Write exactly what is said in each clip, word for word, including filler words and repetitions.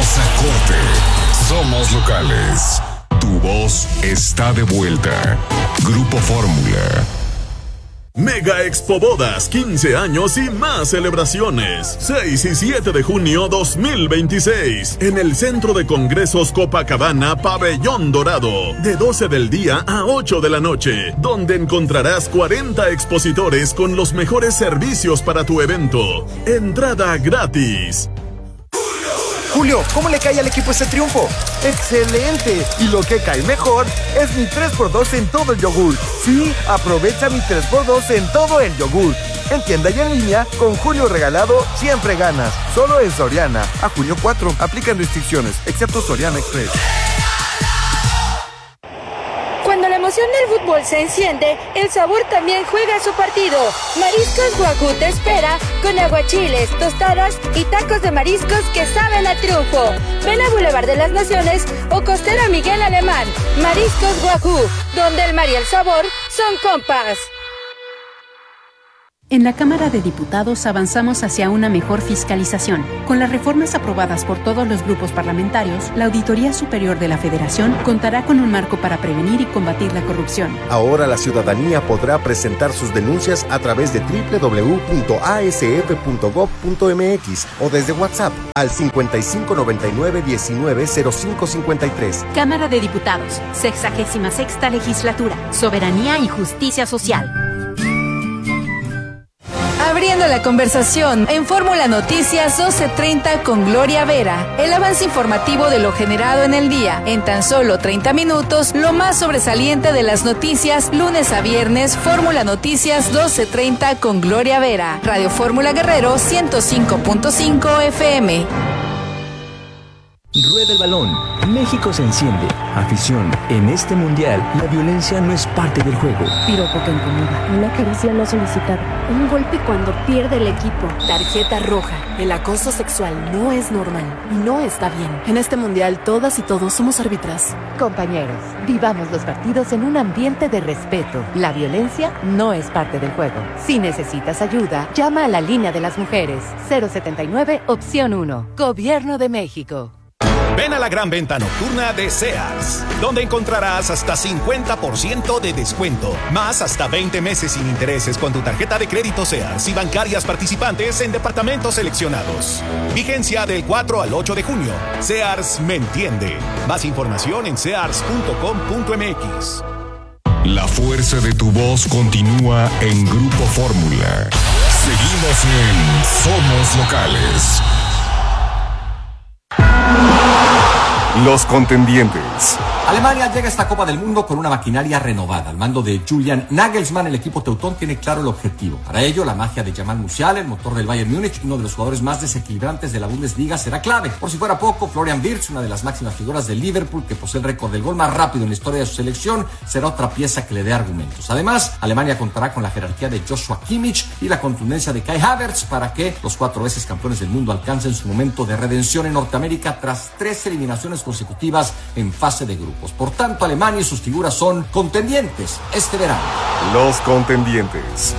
Pasacorte. Somos locales. Tu voz está de vuelta. Grupo Fórmula. Mega Expo Bodas, quince años y más celebraciones. seis y siete de junio dos mil veintiséis. En el Centro de Congresos Copacabana, Pabellón Dorado. De doce del día a ocho de la noche. Donde encontrarás cuarenta expositores con los mejores servicios para tu evento. Entrada gratis. Julio, ¿cómo le cae al equipo este triunfo? ¡Excelente! Y lo que cae mejor es mi tres por dos en todo el yogur. Sí, aprovecha mi tres por dos en todo el yogur. En tienda y en línea, con Julio regalado, siempre ganas. Solo en Soriana. A junio cuatro, aplican restricciones, excepto Soriana Express. Cuando la emoción del fútbol se enciende, el sabor también juega su partido. Mariscos Guajú te espera con aguachiles, tostadas y tacos de mariscos que saben a triunfo. Ven a Boulevard de las Naciones o Costera Miguel Alemán. Mariscos Guajú, donde el mar y el sabor son compas. En la Cámara de Diputados avanzamos hacia una mejor fiscalización. Con las reformas aprobadas por todos los grupos parlamentarios, la Auditoría Superior de la Federación contará con un marco para prevenir y combatir la corrupción. Ahora la ciudadanía podrá presentar sus denuncias a través de doble u doble u doble u punto a s f punto gob punto m x o desde WhatsApp al cincuenta y cinco noventa y nueve diecinueve cero cinco cincuenta y tres. Cámara de Diputados, sexagésima sexta Legislatura, Soberanía y Justicia Social. Abriendo la conversación en Fórmula Noticias doce treinta con Gloria Vera. El avance informativo de lo generado en el día. En tan solo treinta minutos, lo más sobresaliente de las noticias, lunes a viernes, Fórmula Noticias doce treinta con Gloria Vera. Radio Fórmula Guerrero ciento cinco punto cinco F M. Rueda el balón. México se enciende. Afición. En este mundial, la violencia no es parte del juego. Piropo que incomoda. Una caricia no solicitada. Un golpe cuando pierde el equipo. Tarjeta roja. El acoso sexual no es normal y no está bien. En este mundial, todas y todos somos árbitras. Compañeros, vivamos los partidos en un ambiente de respeto. La violencia no es parte del juego. Si necesitas ayuda, llama a la línea de las mujeres. cero setenta y nueve, opción uno. Gobierno de México. Ven a la gran venta nocturna de Sears, donde encontrarás hasta cincuenta por ciento de descuento, más hasta veinte meses sin intereses con tu tarjeta de crédito Sears y bancarias participantes en departamentos seleccionados. Vigencia del cuatro al ocho de junio. Sears me entiende. Más información en sears punto com punto m x. La fuerza de tu voz continúa en Grupo Fórmula. Seguimos en Somos Locales. Los contendientes. Alemania llega a esta Copa del Mundo con una maquinaria renovada. Al mando de Julian Nagelsmann, el equipo teutón tiene claro el objetivo. Para ello, la magia de Jamal Musiala, el motor del Bayern Múnich, uno de los jugadores más desequilibrantes de la Bundesliga, será clave. Por si fuera poco, Florian Wirtz, una de las máximas figuras del Liverpool, que posee el récord del gol más rápido en la historia de su selección, será otra pieza que le dé argumentos. Además, Alemania contará con la jerarquía de Joshua Kimmich y la contundencia de Kai Havertz para que los cuatro veces campeones del mundo alcancen su momento de redención en Norteamérica tras tres eliminaciones consecutivas en fase de grupos. Por tanto, Alemania y sus figuras son contendientes este verano. Los contendientes.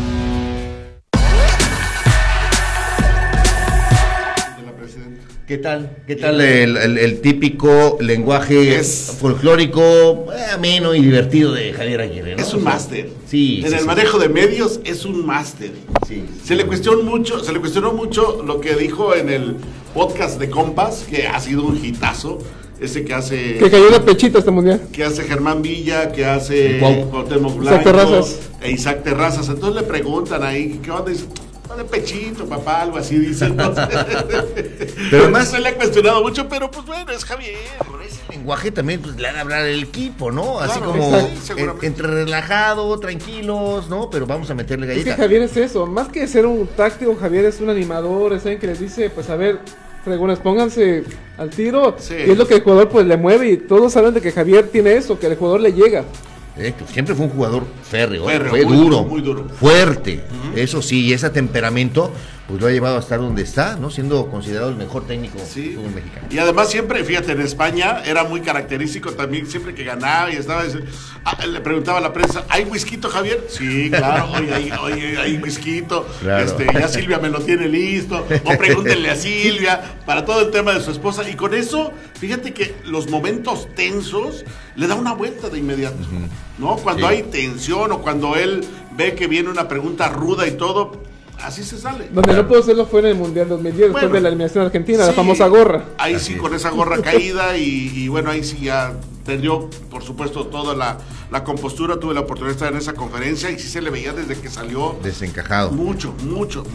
¿Qué tal? ¿Qué tal el, el, el típico lenguaje es, folclórico, ameno y divertido de Javier Aguirre, ¿no? Es un máster. Sí. En sí, el sí. manejo de medios es un máster. Sí. Se le cuestionó mucho, se le cuestionó mucho lo que dijo en el podcast de Compas, que ha sido un hitazo. Ese que hace... Que cayó de pechito este mundial. Que hace Germán Villa, que hace Cuauhtémoc Blanco. Isaac Terrazas. E Isaac Terrazas. Entonces le preguntan ahí, ¿qué onda? Dice, de pechito, papá, algo así dicen. Pero además se le ha cuestionado mucho, pero pues bueno, es Javier. Por ese lenguaje también pues le han de hablar el equipo, ¿no? Así Claro, como sí, en, entre relajado, tranquilos, ¿no? Pero vamos a meterle galleta. Es que Javier es eso, más que ser un táctico, Javier es un animador, es alguien que les dice, pues a ver, fregones, pónganse al tiro. Sí. Y es lo que el jugador pues le mueve y todos saben de que Javier tiene eso, que el jugador le llega. Eh, siempre fue un jugador férreo, férreo fue muy duro, duro, muy duro, fuerte, uh-huh. Eso sí, y ese temperamento pues lo ha llevado a estar donde está, ¿no? Siendo considerado el mejor técnico sí. del fútbol mexicano. Y además siempre, fíjate, en España era muy característico también, siempre que ganaba y estaba, ah, le preguntaba a la prensa, ¿hay whisky, Javier? Sí, claro, oye, hay, oye, hay whisky, claro. este, ya Silvia me lo tiene listo, o pregúntenle a Silvia, para todo el tema de su esposa, y con eso, fíjate que los momentos tensos le da una vuelta de inmediato, uh-huh. ¿no? Cuando sí. hay tensión o cuando él ve que viene una pregunta ruda y todo, así se sale. Donde no pudo hacerlo fue en el Mundial dos mil diez, bueno, después de la eliminación argentina, sí, la famosa gorra. Ahí sí, con esa gorra caída y, y bueno, ahí sí ya perdió, por supuesto, toda la, la compostura. Tuve la oportunidad de estar en esa conferencia y sí se le veía desde que salió. Desencajado. Mucho, mucho.